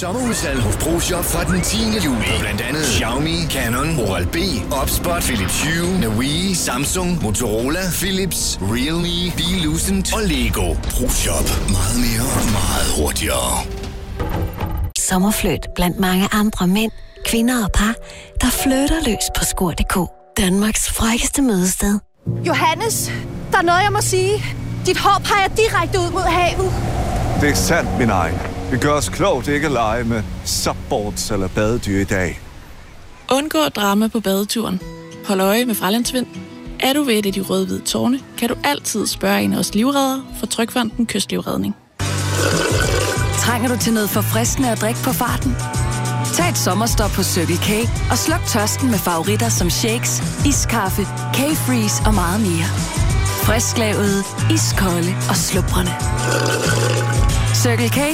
Sommerudsalg hos ProShop fra den 10. juli. Blandt andet Xiaomi, Canon, Oral-B, Opspot, Philips Hue, Navii, Samsung, Motorola, Philips, Realme, Beolucent og Lego. ProShop. Meget mere, meget hurtigere. Sommerfløjt blandt mange andre mænd, kvinder og par, der flytter løs på Skor.dk. Danmarks frækkeste mødested. Johannes, der er noget, jeg må sige. Dit hår peger direkte ud mod havet. Det er sandt, min egen. Vi gør os klogt ikke at lege med subboards eller badedyr i dag. Undgå drama på badeturen. Hold øje med Fralandsvind. Er du ved et af de røde-hvide tårne, kan du altid spørge en af os livreddere fra Trygfonden Kystlivredning. Trænger du til noget forfriskende at drikke på farten? Tag et sommerstop på Circle K og sluk tørsten med favoritter som shakes, iskaffe, K-Freeze og meget mere. Frisklavet, iskolde og slubrende. Circle K